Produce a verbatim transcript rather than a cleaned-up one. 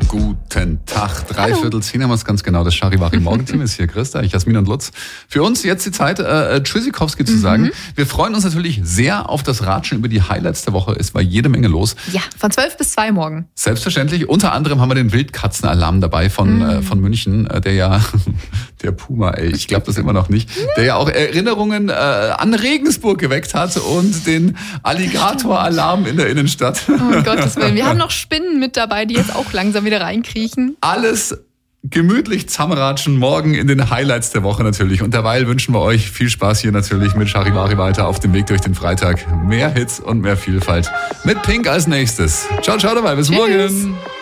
Guten Tag. Dreiviertel zehn haben wir es ganz genau. Das Charivari-Morgenteam ist hier. Grüß euch, Jasmin und Lutz. Für uns jetzt die Zeit, äh, Tschüssikowski zu sagen. Mhm. Wir freuen uns natürlich sehr auf das Ratschen über die Highlights der Woche. Es war jede Menge los. Ja, von zwölf bis zwei morgen. Selbstverständlich. Unter anderem haben wir den Wildkatzenalarm dabei von, mhm. äh, von München, äh, der ja, der Puma, ey, ich glaube das immer noch nicht, der ja auch Erinnerungen äh, an Regensburg geweckt hat und den Alligator-Alarm in der Innenstadt. Oh Gottes Willen. Wir haben noch Spinnen mit dabei, die jetzt auch langsam wieder reinkriechen. Alles gemütlich zusammenratschen, morgen in den Highlights der Woche natürlich. Und derweil wünschen wir euch viel Spaß hier natürlich mit Charivari weiter auf dem Weg durch den Freitag. Mehr Hits und mehr Vielfalt. Mit Pink als nächstes. Ciao, ciao dabei, bis Tschüss. Morgen.